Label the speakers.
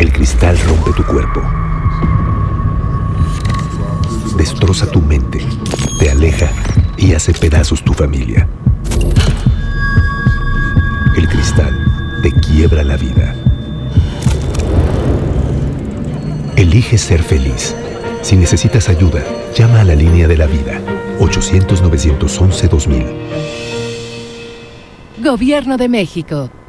Speaker 1: El cristal rompe tu cuerpo, destroza tu mente, te aleja y hace pedazos tu familia. El cristal te quiebra la vida. Elige ser feliz. Si necesitas ayuda, llama a la línea de la vida. 800-911-2000.
Speaker 2: Gobierno de México.